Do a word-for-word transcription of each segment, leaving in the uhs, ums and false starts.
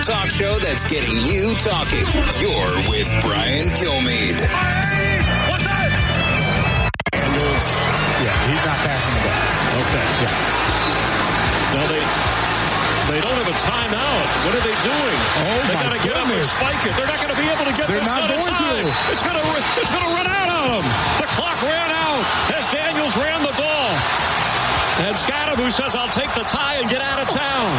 talk show that's getting you talking. You're with Brian Kilmeade. What's that? Yeah, he's not passing the ball. Okay. Yeah. Well, they they don't have a timeout. What are they doing? Oh, they my got to get up and goodness. spike it. They're not going to be able to get They're this not out of going time. to. It's going to it's going to run out on them. The clock ran out as Daniels ran the ball. And Scottaboo says, I'll take the tie and get out of town.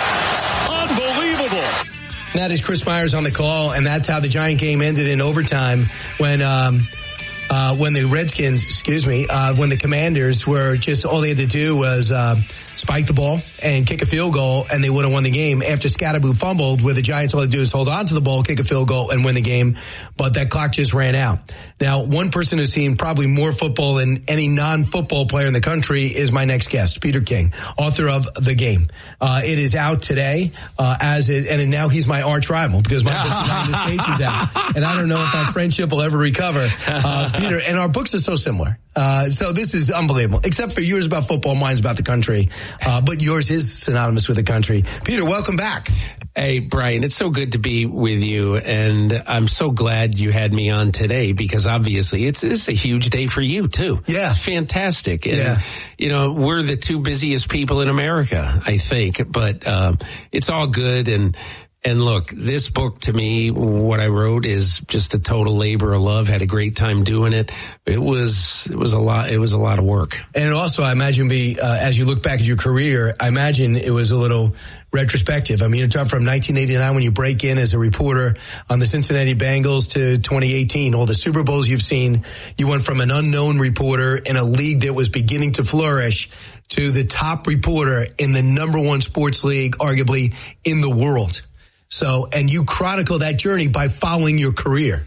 Unbelievable. That is Chris Myers on the call, and that's how the Giant game ended in overtime when um, uh, when the Redskins, excuse me, uh, when the Commanders were just, all they had to do was uh, spike the ball and kick a field goal, and they would have won the game. After Scottaboo fumbled, where the Giants all they do is hold on to the ball, kick a field goal, and win the game. But that clock just ran out. Now, one person who's seen probably more football than any non-football player in the country is my next guest, Peter King, author of The Game. Uh, it is out today, uh, as it, and now he's my arch rival because my book Behind the States is out, and I don't know if our friendship will ever recover. Uh, Peter, and our books are so similar. Uh, so this is unbelievable, except for yours about football, mine's about the country. Uh, but yours is synonymous with the country. Peter, welcome back. Hey, Brian, it's so good to be with you, and I'm so glad you had me on today because obviously it's, it's a huge day for you, too. Yeah. It's fantastic. And, yeah. you know, we're the two busiest people in America, I think, but um, it's all good. And And look, this book to me, what I wrote is just a total labor of love. Had a great time doing it. It was, it was a lot, it was a lot of work. And also, I imagine be, uh, as you look back at your career, I imagine it was a little retrospective. I mean, you're talking from nineteen eighty-nine when you break in as a reporter on the Cincinnati Bengals to twenty eighteen, all the Super Bowls you've seen. You went from an unknown reporter in a league that was beginning to flourish to the top reporter in the number one sports league, arguably in the world. So, and you chronicle that journey by following your career.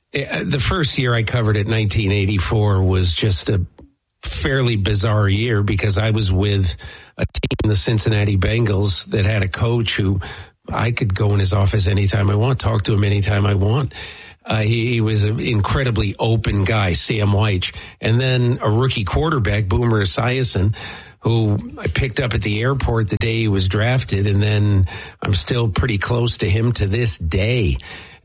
The first year I covered it, nineteen eighty-four, was just a fairly bizarre year because I was with a team, the Cincinnati Bengals, that had a coach who I could go in his office anytime I want, talk to him anytime I want. Uh, he, he was an incredibly open guy, Sam Weich. And then a rookie quarterback, Boomer Esiason, who I picked up at the airport the day he was drafted, and then I'm still pretty close to him to this day.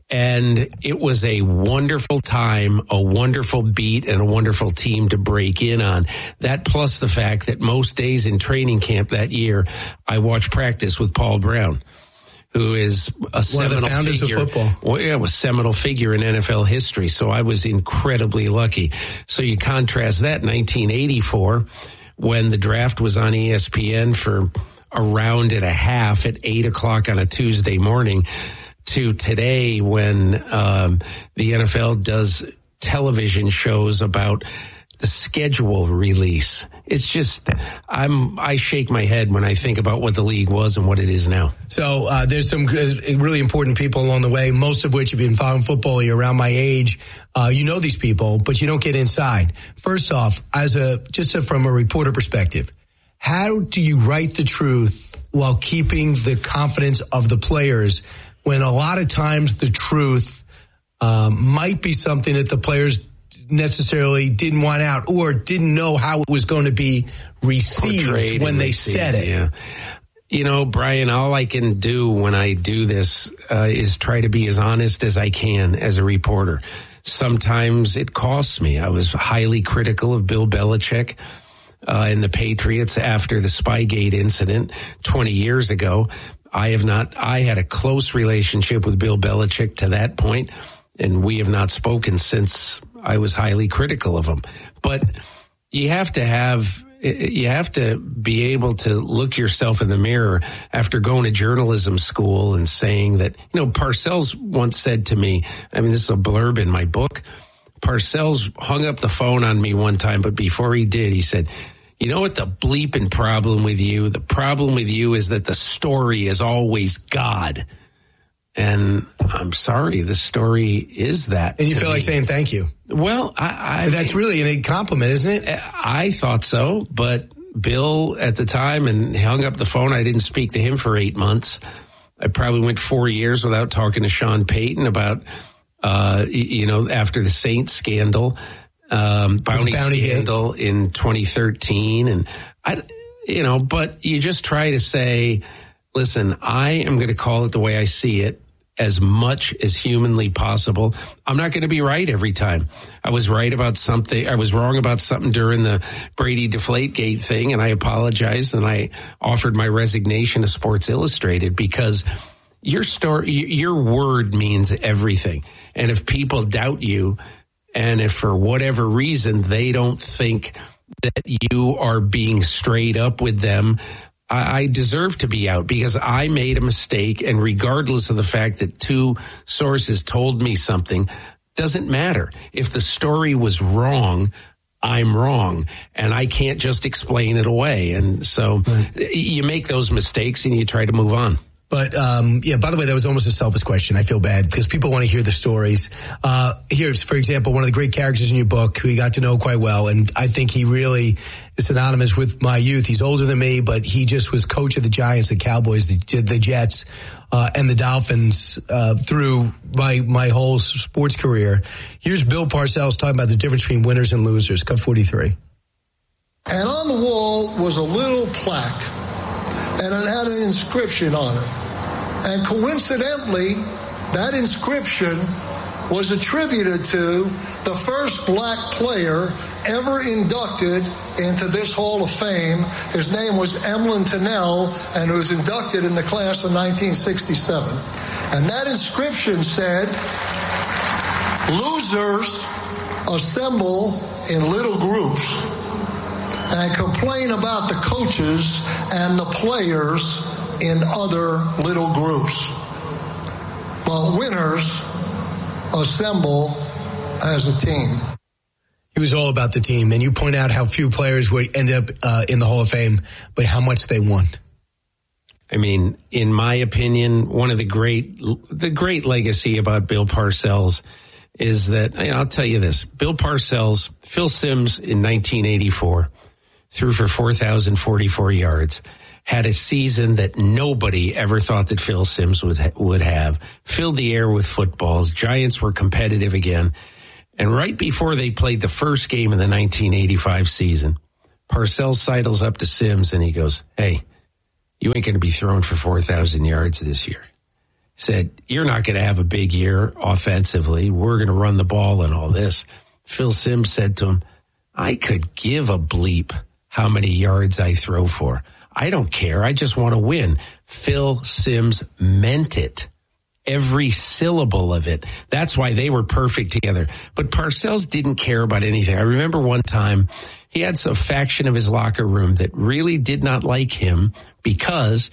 And it was a wonderful time, a wonderful beat, and a wonderful team to break in on. That plus the fact that most days in training camp that year, I watched practice with Paul Brown, who is a seminal One of the founders figure. of football. Well, yeah, was a seminal figure in N F L history. So I was incredibly lucky. So you contrast that, nineteen eighty-four, when the draft was on E S P N for a round and a half at eight o'clock on a Tuesday morning, to today when um, the N F L does television shows about the schedule release. It's just, I'm, I shake my head when I think about what the league was and what it is now. So uh, there's some really important people along the way, most of which, if you've been following football, you're around my age, uh, you know these people, but you don't get inside. First off, as a just a, from a reporter perspective, how do you write the truth while keeping the confidence of the players when a lot of times the truth um, might be something that the players necessarily didn't want out or didn't know how it was going to be received Portrayed when they received, said it? Yeah. You know, Brian, all I can do when I do this uh, is try to be as honest as I can as a reporter. Sometimes it costs me. I was highly critical of Bill Belichick uh, and the Patriots after the Spygate incident twenty years ago. I have not, I had a close relationship with Bill Belichick to that point, and we have not spoken since I was highly critical of him. But you have to have, you have to be able to look yourself in the mirror after going to journalism school and saying that, you know, Parcells once said to me, I mean, this is a blurb in my book. Parcells hung up the phone on me one time, but before he did, he said, you know what the bleeping problem with you? The problem with you is that the story is always God. And I'm sorry, the story is that. And you feel me. like saying thank you. Well, I, I that's really a compliment, isn't it? I thought so, but Bill at the time, and he hung up the phone. I didn't speak to him for eight months. I probably went four years without talking to Sean Payton about, uh, you know, after the Saints scandal. Um, bounty, bounty scandal game. In twenty thirteen. And I, you know, but you just try to say, listen, I am going to call it the way I see it as much as humanly possible. I'm not going to be right every time. I was right about something. I was wrong about something during the Brady Deflategate thing, and I apologized, and I offered my resignation to Sports Illustrated because your story, your word means everything. And if people doubt you, and if for whatever reason they don't think that you are being straight up with them, I deserve to be out because I made a mistake, and regardless of the fact that two sources told me something, doesn't matter. If the story was wrong, I'm wrong, and I can't just explain it away. And so right. You make those mistakes and you try to move on. But, um, yeah, by the way, that was almost a selfish question. I feel bad because people want to hear the stories. Uh, here's, for example, one of the great characters in your book who you got to know quite well. And I think he really is synonymous with my youth. He's older than me, but he just was coach of the Giants, the Cowboys, the, the Jets, uh, and the Dolphins, uh, through my, my whole sports career. Here's Bill Parcells talking about the difference between winners and losers. Cut forty-three. And on the wall was a little plaque, and it had an inscription on it. And coincidentally, that inscription was attributed to the first black player ever inducted into this Hall of Fame. His name was Emlen Tunnell, and he was inducted in the class of nineteen sixty-seven. And that inscription said, "Losers assemble in little groups and complain about the coaches and the players in other little groups. But winners assemble as a team." He was all about the team. And you point out how few players would end up uh, in the Hall of Fame, but how much they won. I mean, in my opinion, one of the great, the great legacy about Bill Parcells is that, and I'll tell you this, Bill Parcells, Phil Simms in nineteen eighty-four threw for four thousand forty-four yards. Had a season that nobody ever thought that Phil Simms would ha- would have. Filled the air with footballs. Giants were competitive again. And right before they played the first game of the nineteen eighty-five season, Parcells sidles up to Simms and he goes, "Hey, you ain't going to be throwing for four thousand yards this year." He said, "You're not going to have a big year offensively. We're going to run the ball and all this." Phil Simms said to him, "I could give a bleep how many yards I throw for. I don't care. I just want to win." Phil Simms meant it. Every syllable of it. That's why they were perfect together. But Parcells didn't care about anything. I remember one time he had a faction of his locker room that really did not like him because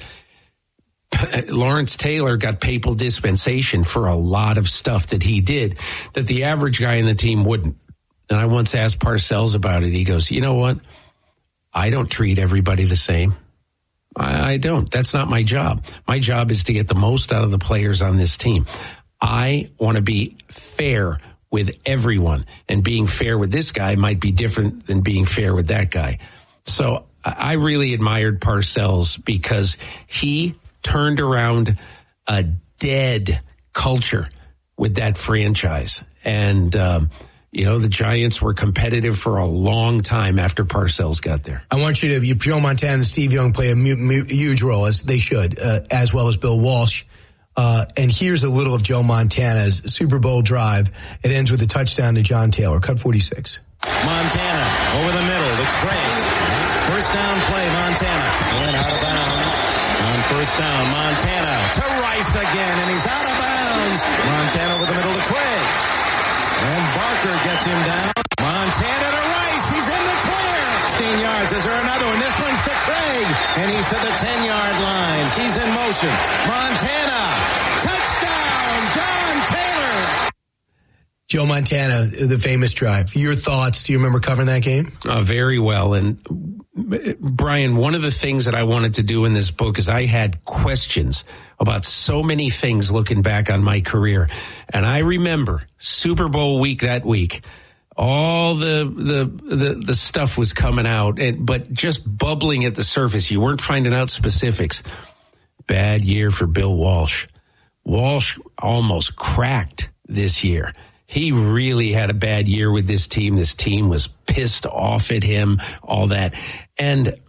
Lawrence Taylor got papal dispensation for a lot of stuff that he did that the average guy in the team wouldn't. And I once asked Parcells about it. He goes, "You know what? I don't treat everybody the same. I don't. That's not my job. My job is to get the most out of the players on this team. I want to be fair with everyone, and being fair with this guy might be different than being fair with that guy." So I really admired Parcells because he turned around a dead culture with that franchise. And, um, you know, the Giants were competitive for a long time after Parcells got there. I want you to, you, Joe Montana and Steve Young play a mu- mu- huge role, as they should, uh, as well as Bill Walsh. Uh, and here's a little of Joe Montana's Super Bowl drive. It ends with a touchdown to John Taylor. Cut forty-six. Montana over the middle to Craig. First down play, Montana. And out of bounds. On first down, Montana to Rice again, and he's out of bounds. Montana over the middle to Craig. And Barker gets him down. Montana to Rice. He's in the clear. sixteen yards. Is there another one? This one's to Craig. And he's to the ten-yard line. He's in motion. Montana. Touchdown, John Taylor. Joe Montana, the famous drive. Your thoughts? Do you remember covering that game? Uh, very well. And Brian, one of the things that I wanted to do in this book is I had questions about so many things looking back on my career. And I remember Super Bowl week that week, all the the the, the stuff was coming out, and, but just bubbling at the surface. You weren't finding out specifics. Bad year for Bill Walsh. Walsh almost cracked this year. He really had a bad year with this team. This team was pissed off at him, all that. And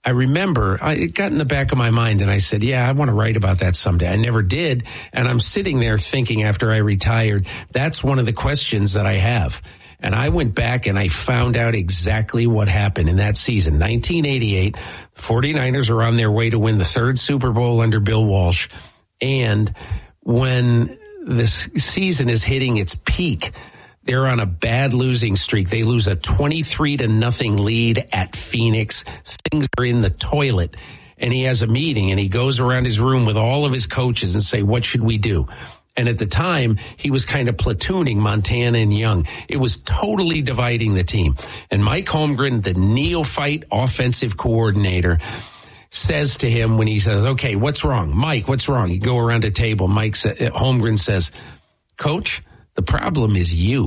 I remember I, it got in the back of my mind and I said, yeah, I want to write about that someday. I never did. And I'm sitting there thinking after I retired, that's one of the questions that I have. And I went back and I found out exactly what happened in that season. nineteen eighty-eight, 49ers are on their way to win the third Super Bowl under Bill Walsh. And when this season is hitting its peak, they're on a bad losing streak. They lose a twenty-three to nothing lead at Phoenix. Things are in the toilet. And he has a meeting and he goes around his room with all of his coaches and say, what should we do? And at the time, he was kind of platooning Montana and Young. It was totally dividing the team. And Mike Holmgren, the neophyte offensive coordinator, says to him when he says, okay, what's wrong? Mike, what's wrong? You go around a table. Mike sa- Holmgren says, Coach, the problem is you.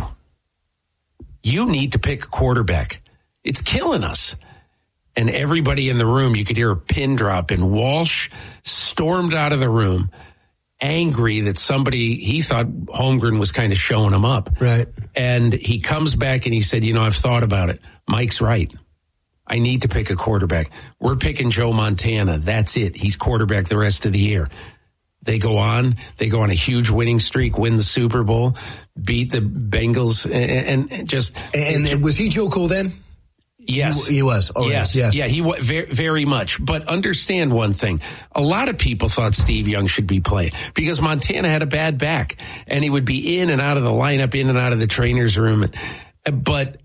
You need to pick a quarterback. It's killing us. And everybody in the room, you could hear a pin drop, and Walsh stormed out of the room, angry that somebody, he thought Holmgren was kind of showing him up. Right. And he comes back and he said, you know, I've thought about it. Mike's right. I need to pick a quarterback. We're picking Joe Montana. That's it. He's quarterback the rest of the year. They go on. They go on a huge winning streak, win the Super Bowl, beat the Bengals, and, and just... And, and was he Joe Cool then? Yes. He, he was. Oh, yes. yes. Yeah, he was very, very much. But understand one thing. A lot of people thought Steve Young should be played because Montana had a bad back, and he would be in and out of the lineup, in and out of the trainer's room. But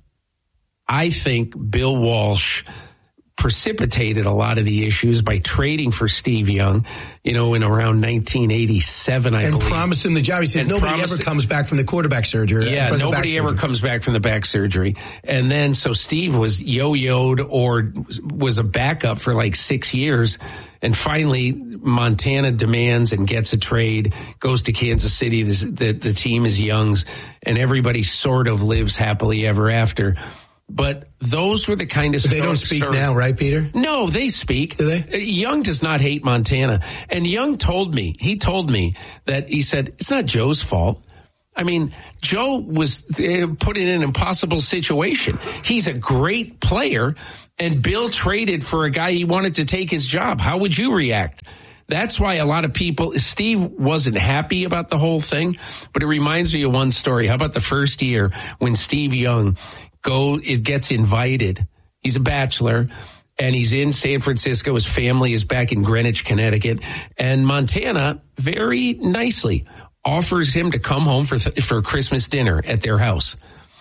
I think Bill Walsh precipitated a lot of the issues by trading for Steve Young, you know, in around nineteen eighty-seven, I and believe. And promised him the job. He said, and nobody ever comes back from the quarterback surgery. Yeah, nobody ever surgery. comes back from the back surgery. And then, so Steve was yo-yoed or was a backup for like six years. And finally, Montana demands and gets a trade, goes to Kansas City. The, the, the team is Young's, and everybody sort of lives happily ever after. But those were the kind of... But they don't speak stories. Now, right, Peter? No, they speak. Do they? Young does not hate Montana. And Young told me, he told me that he said, it's not Joe's fault. I mean, Joe was put in an impossible situation. He's a great player, and Bill traded for a guy he wanted to take his job. How would you react? That's why a lot of people, Steve wasn't happy about the whole thing, but it reminds me of one story. How about the first year when Steve Young go, it gets invited. He's a bachelor and he's in San Francisco. His family is back in Greenwich, Connecticut, and Montana very nicely offers him to come home for, th- for Christmas dinner at their house.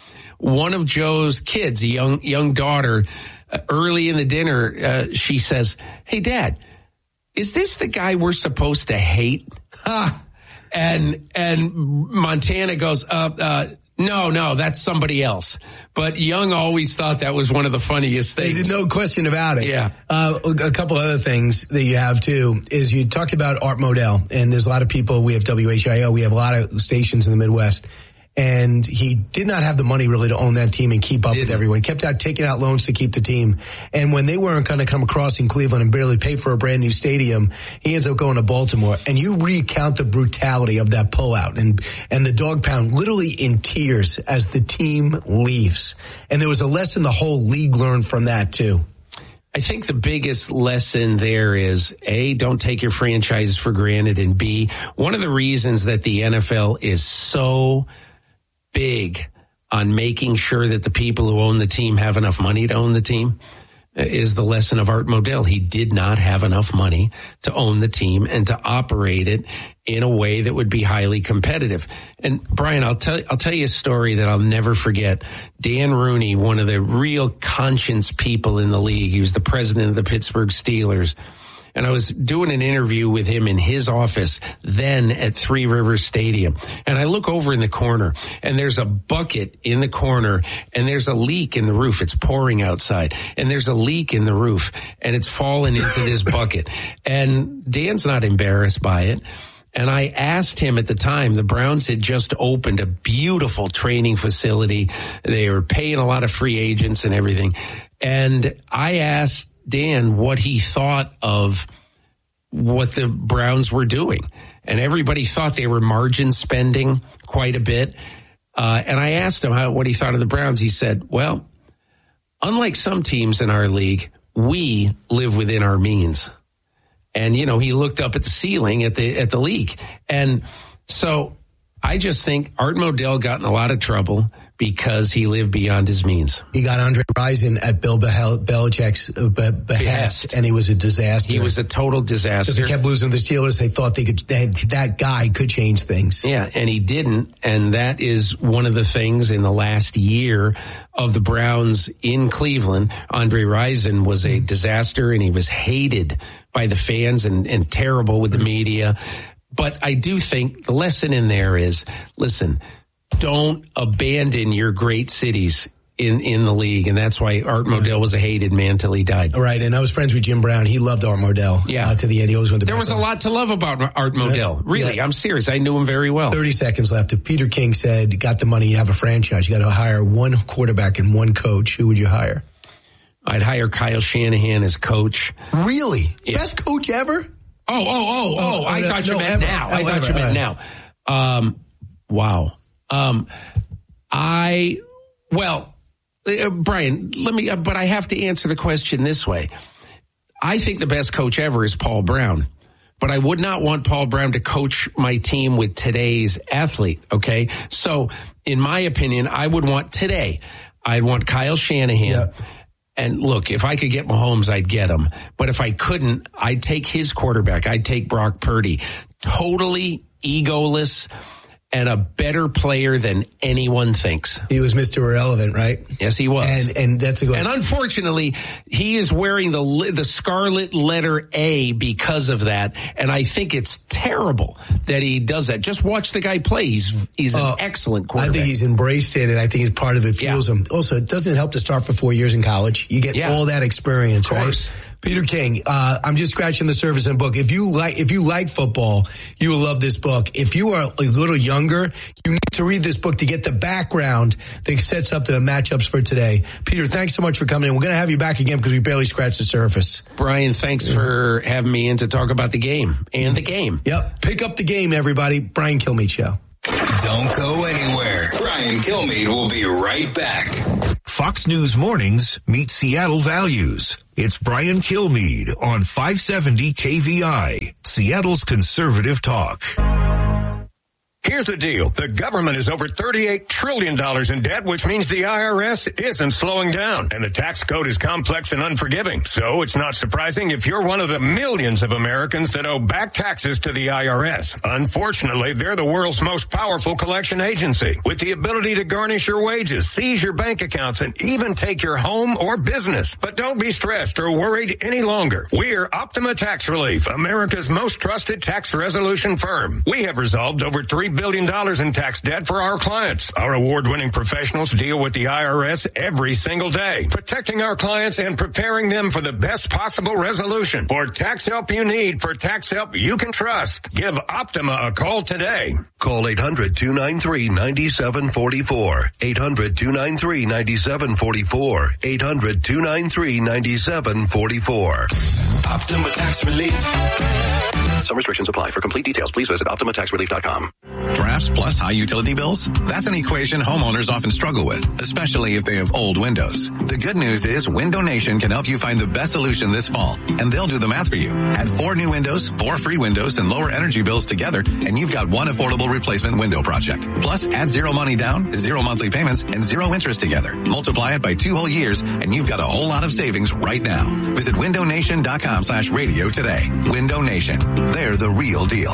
One of Joe's kids, a young, young daughter, uh, early in the dinner, uh, she says, hey, Dad, is this the guy we're supposed to hate? Ah. And, and Montana goes, uh, uh, No, no, that's somebody else. But Young always thought that was one of the funniest things. There's no question about it. Yeah. Uh, a couple other things that you have, too, is you talked about Art Modell, and there's a lot of people. We have W H I O. We have a lot of stations in the Midwest. And he did not have the money really to own that team and keep up Didn't. with everyone. He kept out taking out loans to keep the team. And when they weren't going to come across in Cleveland and barely pay for a brand new stadium, he ends up going to Baltimore. And you recount the brutality of that pullout and, and the dog pound literally in tears as the team leaves. And there was a lesson the whole league learned from that, too. I think the biggest lesson there is, A, don't take your franchises for granted, and B, one of the reasons that the N F L is so big on making sure that the people who own the team have enough money to own the team is the lesson of Art Modell. He did not have enough money to own the team and to operate it in a way that would be highly competitive. And Brian, I'll tell I'll tell you a story that I'll never forget. Dan Rooney, one of the real conscience people in the league, he was the president of the Pittsburgh Steelers. And I was doing an interview with him in his office then at Three Rivers Stadium. And I look over in the corner and there's a bucket in the corner and there's a leak in the roof. It's pouring outside and there's a leak in the roof and it's fallen into this bucket. And Dan's not embarrassed by it. And I asked him at the time, the Browns had just opened a beautiful training facility. They were paying a lot of free agents and everything. And I asked Dan what he thought of what the Browns were doing. And everybody thought they were margin spending quite a bit. Uh, and I asked him how, what he thought of the Browns. He said, well, unlike some teams in our league, we live within our means. And, you know, he looked up at the ceiling at the at the league. And so I just think Art Modell got in a lot of trouble because he lived beyond his means. He got Andre Rison at Bill Behel- Belichick's uh, be- behest, behest, and he was a disaster. He was a total disaster. Because they kept losing the Steelers. They thought they could. They had, that guy could change things. Yeah, and he didn't. And that is one of the things in the last year of the Browns in Cleveland. Andre Rison was a disaster, and he was hated by the fans and, and terrible with the media. But I do think the lesson in there is, listen, don't abandon your great cities in, in the league. And that's why Art Modell was a hated man till he died. Right. And I was friends with Jim Brown. He loved Art Modell. Yeah. Uh, to the end. He always went to There was a lot to love about Art Modell. Really. Yeah. I'm serious. I knew him very well. thirty seconds left. If Peter King said, got the money, you have a franchise, you got to hire one quarterback and one coach, who would you hire? I'd hire Kyle Shanahan as coach. Really? Yeah. Best coach ever? Oh, oh, oh, oh. Oh, I no, thought you no, meant ever. now. Oh, I thought ever. you meant Right. now. Um, wow. Um, I, well, uh, Brian, let me, uh, but I have to answer the question this way. I think the best coach ever is Paul Brown, but I would not want Paul Brown to coach my team with today's athlete. Okay. So in my opinion, I would want today, I'd want Kyle Shanahan. Yep. And look, if I could get Mahomes, I'd get him. But if I couldn't, I'd take his quarterback. I'd take Brock Purdy. Totally egoless and a better player than anyone thinks. He was Mister Irrelevant, right? Yes, he was. And and that's a good. And unfortunately, he is wearing the the scarlet letter A because of that. And I think it's terrible that he does that. Just watch the guy play. He's he's an Uh, excellent quarterback. I think he's embraced it, and I think it's part of it fuels Yeah. him. Also, it doesn't help to start for four years in college. You get Yeah. all that experience, Of course. right? Peter King, uh, I'm just scratching the surface in the book. If you like, if you like football, you will love this book. If you are a little younger, you need to read this book to get the background that sets up the matchups for today. Peter, thanks so much for coming in. We're going to have you back again because we barely scratched the surface. Brian, thanks for having me in to talk about the game and the game. Yep. Pick up the game, everybody. Brian Kilmeade Show. Don't go anywhere. Brian Kilmeade will be right back. Fox News Mornings meet Seattle values. It's Brian Kilmeade on five seventy K V I, Seattle's conservative talk. Here's the deal. The government is over thirty-eight trillion dollars in debt, which means the I R S isn't slowing down. And the tax code is complex and unforgiving. So it's not surprising if you're one of the millions of Americans that owe back taxes to the I R S. Unfortunately, they're the world's most powerful collection agency with the ability to garnish your wages, seize your bank accounts, and even take your home or business. But don't be stressed or worried any longer. We're Optima Tax Relief, America's most trusted tax resolution firm. We have resolved over three billion dollars in tax debt for our clients. Our award-winning professionals deal with the I R S every single day, protecting our clients and preparing them for the best possible resolution. For tax help you need, for tax help you can trust, give Optima a call today. Call eight hundred, two nine three, nine seven four four. eight hundred, two nine three, nine seven four four. eight hundred, two nine three, nine seven four four. Optima Tax Relief. Some restrictions apply. For complete details, please visit optima tax relief dot com. Drafts plus high utility bills? That's an equation homeowners often struggle with, especially if they have old windows. The good news is Window Nation can help you find the best solution this fall, and they'll do the math for you. Add four new windows, four free windows, and lower energy bills together, and you've got one affordable replacement window project. Plus, add zero money down, zero monthly payments, and zero interest together. Multiply it by two whole years, and you've got a whole lot of savings right now. Visit window nation dot com slash radio today. Window Nation. They're the real deal.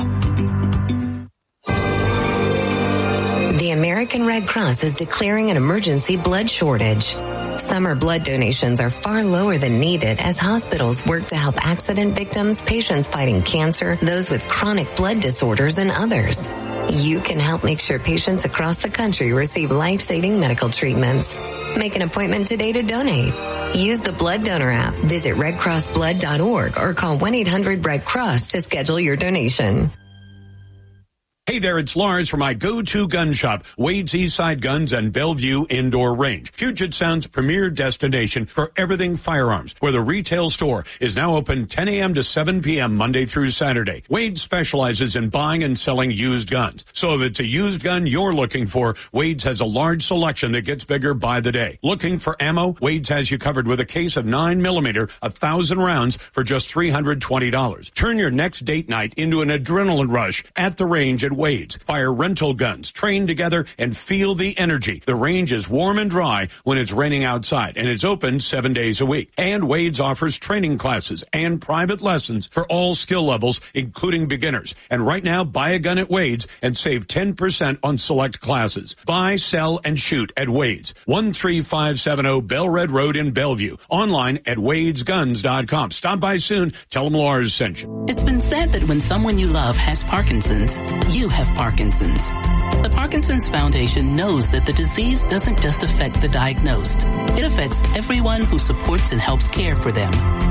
The American Red Cross is declaring an emergency blood shortage. Summer blood donations are far lower than needed as hospitals work to help accident victims, patients fighting cancer, those with chronic blood disorders, and others. You can help make sure patients across the country receive life-saving medical treatments. Make an appointment today to donate. Use the Blood Donor app, visit red cross blood dot org, or call one eight hundred red cross to schedule your donation. Hey there, it's Lars from my go-to gun shop, Wade's Eastside Guns and Bellevue Indoor Range, Puget Sound's premier destination for everything firearms, where the retail store is now open ten a.m. to seven p.m. Monday through Saturday. Wade specializes in buying and selling used guns. So if it's a used gun you're looking for, Wade's has a large selection that gets bigger by the day. Looking for ammo? Wade's has you covered with a case of nine millimeter, a thousand rounds for just three hundred twenty dollars. Turn your next date night into an adrenaline rush at the range at Wade's. Fire rental guns, train together, and feel the energy. The range is warm and dry when it's raining outside, and it's open seven days a week. And Wade's offers training classes and private lessons for all skill levels, including beginners. And right now, buy a gun at Wade's and save ten percent on select classes. Buy, sell, and shoot at Wade's. one three five seven zero Bell Red Road in Bellevue. Online at wades guns dot com. Stop by soon. Tell them Lars sent you. It's been said that when someone you love has Parkinson's, you have Parkinson's. The Parkinson's Foundation knows that the disease doesn't just affect the diagnosed. It affects everyone who supports and helps care for them.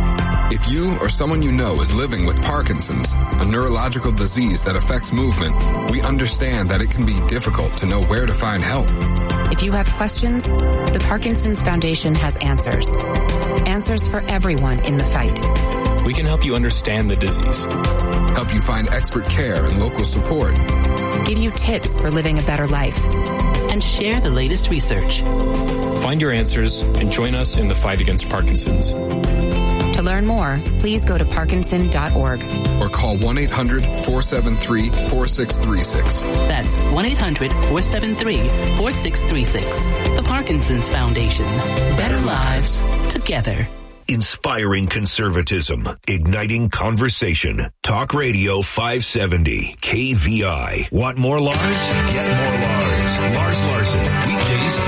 If you or someone you know is living with Parkinson's, a neurological disease that affects movement, we understand that it can be difficult to know where to find help. If you have questions, the Parkinson's Foundation has answers. Answers for everyone in the fight. We can help you understand the disease. Help you find expert care and local support. Give you tips for living a better life. And share the latest research. Find your answers and join us in the fight against Parkinson's. To learn more, please go to parkinson dot org. Or call one eight hundred four seven three four six three six. That's one eight hundred four seven three four six three six. The Parkinson's Foundation. Better lives together. Inspiring conservatism, igniting conversation. Talk Radio five seventy K V I. Want more Lars? Get more Lars. Lars Larson. Weekdays